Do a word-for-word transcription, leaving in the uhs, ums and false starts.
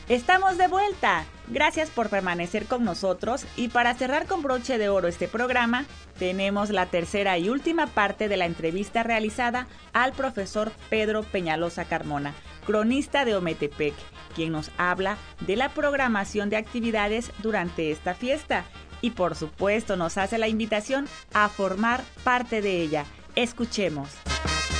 Estamos de vuelta. Gracias por permanecer con nosotros y para cerrar con broche de oro este programa, tenemos la tercera y última parte de la entrevista realizada al profesor Pedro Peñalosa Carmona, cronista de Ometepec, quien nos habla de la programación de actividades durante esta fiesta y por supuesto nos hace la invitación a formar parte de ella. Escuchemos.